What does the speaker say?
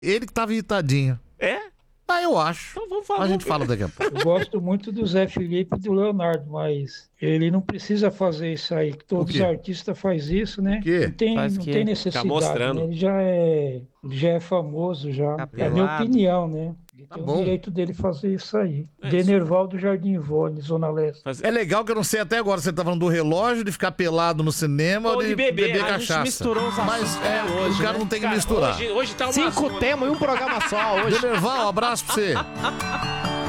Ele que tava irritadinho. É? Ah, eu acho. Então vamos falar. A gente fala daqui a pouco. Eu gosto muito do Zé Felipe e do Leonardo, mas ele não precisa fazer isso aí. Todos os artistas fazem isso, né? quê? Não tem, Faz não o quê? tem Ficar necessidade, mostrando. né? Ele já é famoso já. Ficar É a minha pelado. opinião, né? Ele Tá tem bom. o direito dele fazer isso aí. É Denerval do Jardim Ivone, Zona Leste. Fazer... É legal que eu não sei até agora se você tá falando do relógio, de ficar pelado no cinema ou de beber A cachaça. gente misturou os Mas assuntos hoje, o cara né? não tem que Cara, misturar. Hoje tá uma 5 temas e um programa só hoje. Denerval, um abraço pra você.